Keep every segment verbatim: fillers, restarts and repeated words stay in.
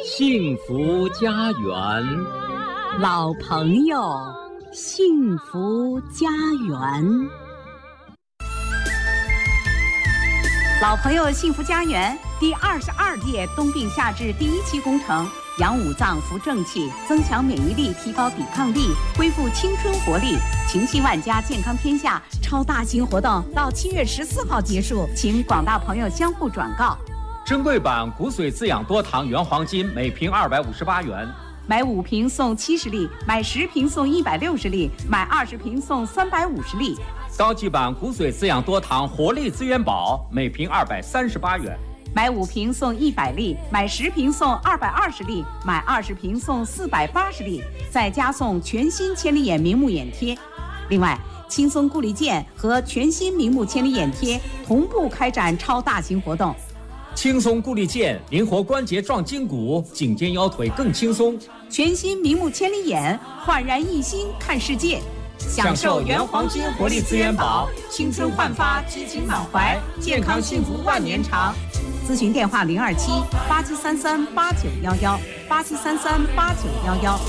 幸福家园， 老朋友，幸福家园。老朋友幸福家园第二十二届冬病夏治第一期工程，养五脏扶正气，增强免疫力，提高抵抗力，恢复青春活力，情系万家，健康天下超大型活动到七月十四号结束，请广大朋友相互转告。 珍贵版骨髓滋养多糖原黄金每瓶二百五十八元， 买五瓶送七十粒，买十瓶送一百六十粒，买二十瓶送三百五十粒。 高级版骨髓滋养多糖活力资源宝每瓶二百三十八元， 买五瓶送一百粒，买十瓶送二百二十粒，买二十瓶送四百八十粒，再加送全新千里眼明目眼贴。另外，轻松固力健和全新明目千里眼贴同步开展超大型活动。 轻松固力健，灵活关节壮筋骨，颈肩腰腿更轻松。 全新明目千里眼，焕然一新看世界。享受原黄金活力资源宝，青春焕发，激情满怀，健康幸福万年长。咨询电话零二七八七三三八九幺幺八七三三八九幺幺。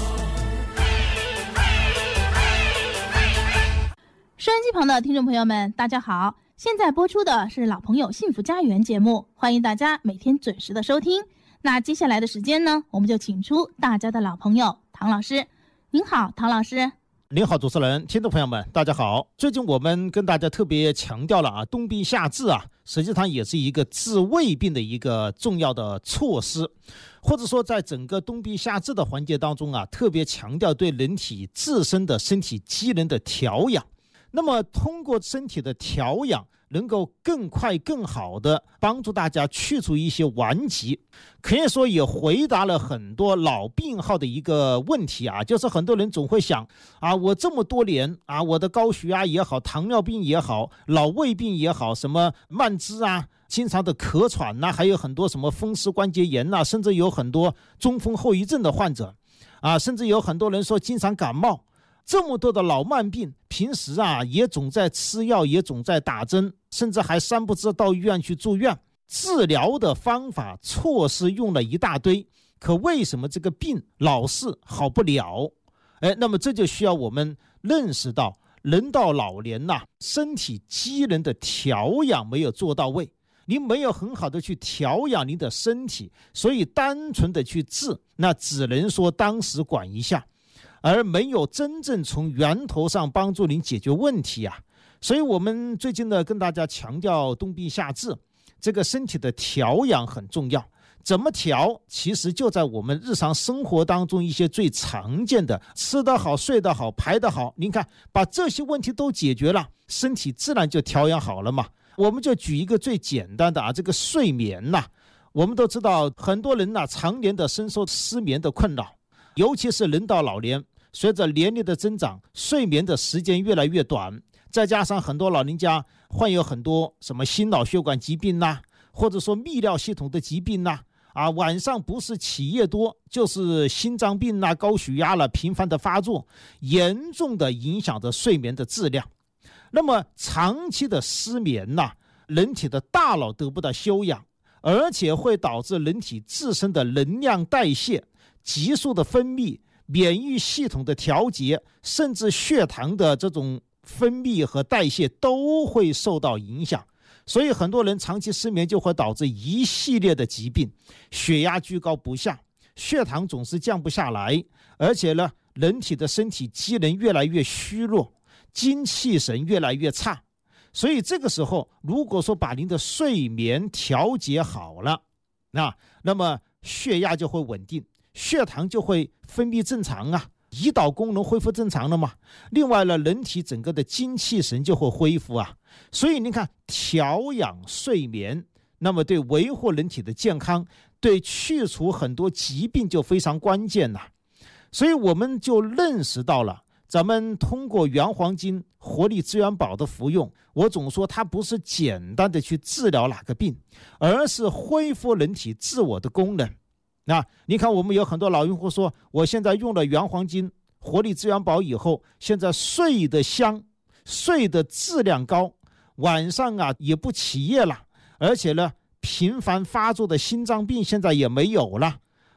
收音机旁的听众朋友们，大家好。现在播出的是老朋友幸福家园节目，欢迎大家每天准时的收听。那接下来的时间呢，我们就请出大家的老朋友唐老师。您好，唐老师。 您好，主持人，听众朋友们，大家好。最近我们跟大家特别强调了啊，冬病夏治啊，实际上也是一个治胃病的一个重要的措施，或者说在整个冬病夏治的环节当中啊，特别强调对人体自身的身体机能的调养。那么通过身体的调养，能够更快更好的帮助大家去除一些顽疾，可以说也回答了很多老病号的一个问题啊，就是很多人总会想啊，我这么多年啊，我的高血压也好，糖尿病也好，老胃病也好，什么慢支啊，经常的咳喘呐、啊，还有很多什么风湿关节炎呐、啊，甚至有很多中风后遗症的患者啊，甚至有很多人说经常感冒。这么多的老慢病，平时啊也总在吃药，也总在打针，甚至还三不知到医院去住院，治疗的方法措施用了一大堆，可为什么这个病老是好不了？哎，那么这就需要我们认识到，人到老年呐、啊，身体机能的调养没有做到位，您没有很好的去调养您的身体，所以单纯的去治，那只能说当时管一下，而没有真正从源头上帮助您解决问题啊。所以我们最近呢跟大家强调冬病夏治，这个身体的调养很重要。怎么调？其实就在我们日常生活当中一些最常见的，吃得好，睡得好，排得好，您看把这些问题都解决了，身体自然就调养好了嘛。我们就举一个最简单的啊，这个睡眠呐、啊，我们都知道很多人呐、啊、常年的深受失眠的困扰，尤其是人到老年，随着年龄的增长，睡眠的时间越来越短，再加上很多老人家患有很多什么心脑血管疾病呐、啊，或者说泌尿系统的疾病呐、啊，啊，晚上不是起夜多，就是心脏病呐、啊、高血压了，频繁的发作，严重的影响着睡眠的质量。那么长期的失眠呐、啊，人体的大脑得不到休养，而且会导致人体自身的能量代谢、激素的分泌、免疫系统的调节，甚至血糖的这种分泌和代谢都会受到影响。所以很多人长期失眠就会导致一系列的疾病，血压居高不下，血糖总是降不下来，而且呢，人体的身体机能越来越虚弱，精气神越来越差。所以这个时候如果说把您的睡眠调节好了，那那么血压就会稳定，血糖就会分泌正常啊，胰岛功能恢复正常了嘛。另外呢，人体整个的精气神就会恢复啊。所以你看，调养睡眠，那么对维护人体的健康，对去除很多疾病就非常关键了。所以我们就认识到了，咱们通过原黄金活力资源宝的服用，我总说它不是简单的去治疗哪个病，而是恢复人体自我的功能。那你看，我们有很多老用户说，我现在用了原黄金活力资源宝以后，现在睡得香，睡得质量高，晚上啊也不起夜了，而且呢频繁发作的心脏病现在也没有了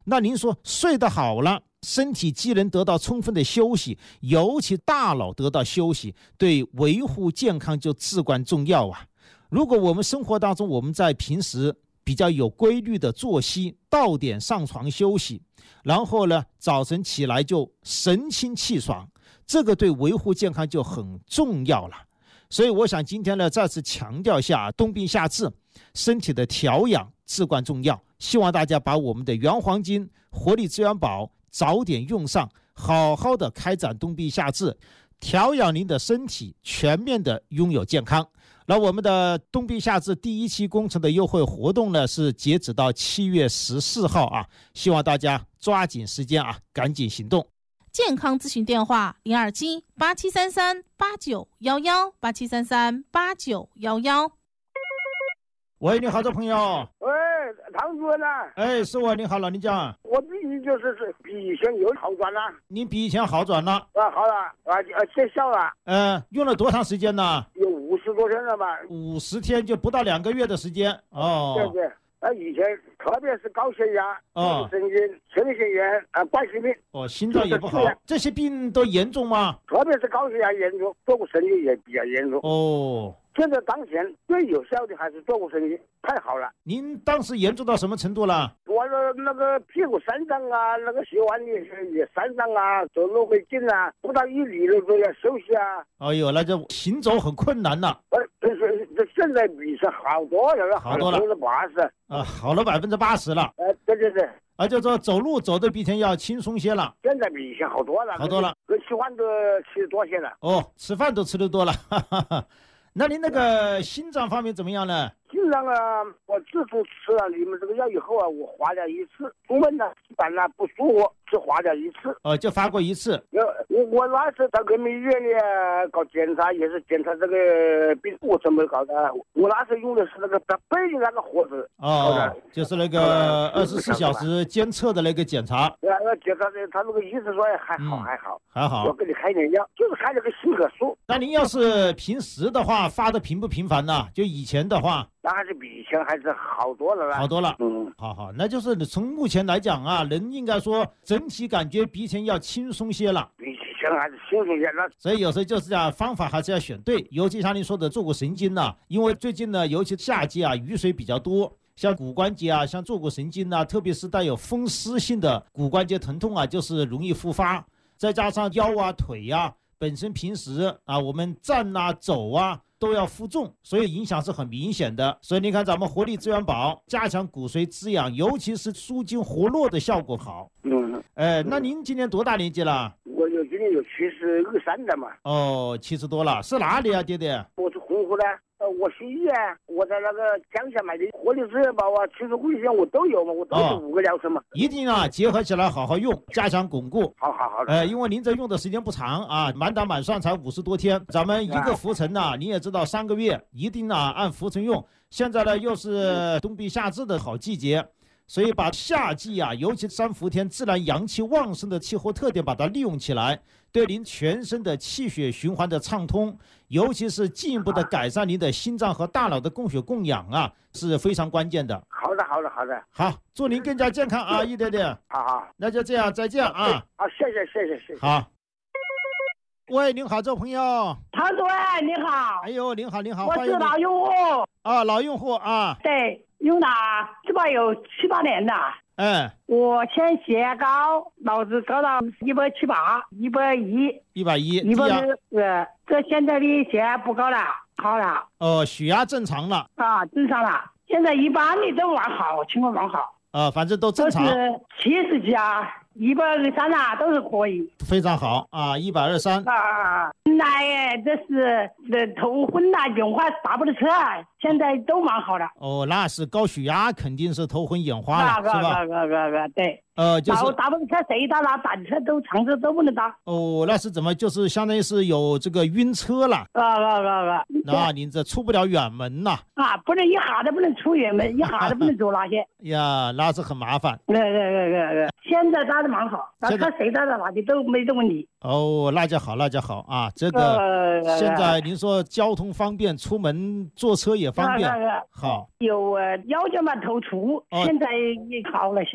那您说睡得好了，身体机能得到充分的休息，尤其大脑得到休息，对维护健康就至关重要啊。如果我们生活当中，我们在平时比较有规律的作息，到点上床休息，然后呢，早晨起来就神清气爽，这个对维护健康就很重要了。所以我想今天呢，再次强调一下，冬病夏治，身体的调养至关重要。希望大家把我们的原黄金、活力资源宝早点用上，好好的开展冬病夏治，调养您的身体，全面的拥有健康。那我们的冬病夏治第一期工程的优惠活动呢，是截止到七月十四号啊，希望大家抓紧时间啊，赶紧行动。 健康咨询电话零二七八七三三八九幺幺八七三三八九幺幺。 喂，你好，这朋友。 喂，唐主任呐。 哎，是我，你好，老林江。 我自己就是是比以前有好转了。 你比以前好转了？ 啊，好了，啊，呃，见效了。 呃，用了多长时间呢？ 有五十多天了吧。 五十天就不到两个月的时间哦。 对对。那以前特别是高血压、 哦、 神经、前列腺炎、啊冠心病， 哦，心脏也不好，这些病都严重吗？ 特别是高血压严重，坐骨神经也比较严重。 哦， 现在当前最有效的还是坐骨神经，太好了。 您当时严重到什么程度了？ 我的那个屁股三张啊，那个血管里也三张啊，走路没劲啊，不到一里路都要休息啊。 哎呦，那就行走很困难了。 呃，这是这现在比是好多了， 好多了， 百分之八十啊，好了百分之八十了。 呃，对对对。 啊，就说走路走的比以前要轻松些了。 现在比以前好多了， 好多了， 跟吃饭都吃多些了。 哦，吃饭都吃得多了。哈哈哈。那您那个心脏方面怎么样呢？ 心脏啊，我自从吃了你们这个药以后啊，我化疗一次，出门呢基本上不舒服，只化疗一次。 哦，就发过一次。 我我那次到人民医院里搞检查，也是检查这个病，我怎么搞的？我那时用的是那个北京那个盒子。 哦，就是那个二十四小时监测的那个检查。 对啊，那检查的他那个医生说还好、嗯、还好还好， 我给你开点药，就是开了个心梗素。 那您要是平时的话发的频不频繁呢？就以前的话。 那还是比以前还是好多了啦， 好多了。 嗯， 好好，那就是从目前来讲啊，人应该说整体感觉比以前要轻松些了， 比以前还是轻松些了。 所以有时候就是这样，方法还是要选对，尤其像您说的坐骨神经呢、啊，因为最近呢，尤其夏季啊，雨水比较多，像骨关节啊，像坐骨神经啊，特别是带有风湿性的骨关节疼痛啊，就是容易复发，再加上腰啊、腿啊，本身平时啊，我们站啊、走啊。都要负重，所以影响是很明显的。所以你看咱们活力资源宝加强骨髓滋养，尤其是舒筋活络的效果好。 嗯， 哎，那您今年多大年纪了？ 我有今年有七十二三的嘛。 哦，七十多了，是哪里啊，爹爹？ 我是洪湖的。呃，我姓易啊，我在那个江夏买的活力资源宝啊，其实胃险我都有嘛，我都是五个疗程嘛。 哦、一定啊，结合起来好好用，加强巩固。 好好好。 呃，因为您这用的时间不长啊，满打满算才五十多天，咱们一个浮程呢、啊，你也知道三个月，一定啊按浮程用。现在呢又是冬病夏治的好季节。所以把夏季啊，尤其三伏天自然阳气旺盛的气候特点，把它利用起来，对您全身的气血循环的畅通，尤其是进一步的改善您的心脏和大脑的供血供氧啊，是非常关键的。 好的，好的，好的。 好，祝您更加健康啊，易爹爹。 好好， 那就这样，再见啊。 好，谢谢，谢谢，谢谢。 好。喂，您好，这位朋友。 唐主任，你好。 哎呦，您好，您好， 我是老用户。 啊，老用户啊。 对。用了起码有七八年了。 嗯， 我先血高，脑子高到一百七八、一百一、 一百一、 一百二，呃，这现在的血压不高了，好了。 哦，血压正常了。 啊，正常了。现在一般的都蛮好，情况蛮好。 啊，反正都正常。 都是七十几啊，一百二三啊，都是可以。 非常好啊，一百二三。 啊，本来这是这头昏呐、眼花打不得车，现在都蛮好了。 哦，那是高血压，肯定是头昏眼花了，是吧？ 个个个个对。 呃，就是打不得车，谁打了？打车都长车都不能打。 哦，那是怎么？就是相当于是有这个晕车了。 啊啊啊啊！ 那您这出不了远门呐。 啊，不能一下子不能出远门，一下子不能走那些。 呀，那是很麻烦。 对对对对对，现在打的蛮好，打车谁打的哪里都没这问题。 哦，那就好，那就好啊。这个、呃、现在您说交通方便，出门坐车也方便。 啊啊啊、 好。 有呃腰间盘突出，哦、现在也好了些。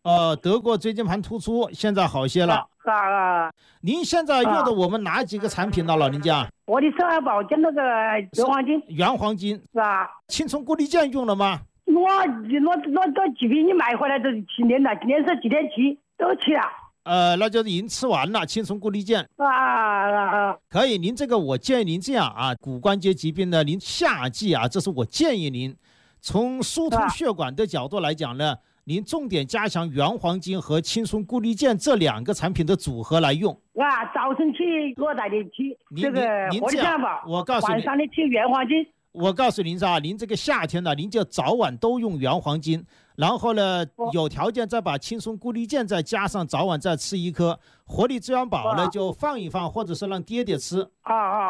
呃，得过椎间盘突出，现在好些了。 啊啊！ 您现在用的我们哪几个产品呢，老人家？ 我的生安宝跟那个原黄金。 原黄金是吧？ 青葱固力健用了吗？ 我我我这几瓶你买回来都七年了，今天是几天期都吃了。 呃，那就是已经吃完了青葱固力健啊啊啊！ 可以，您这个我建议您这样啊，骨关节疾病呢，您夏季啊，这是我建议您从疏通血管的角度来讲呢，您重点加强原黄金和青葱固力健这两个产品的组合来用。 啊，早晨吃落袋的吃这个活力健宝， 我告诉你， 晚上的吃原黄金。 我告诉您啊，您这个夏天呢，您就早晚都用原黄金，然后呢，有条件再把青松固力健再加上，早晚再吃一颗活力资源宝呢，就放一放，或者是让爹爹吃。 啊啊。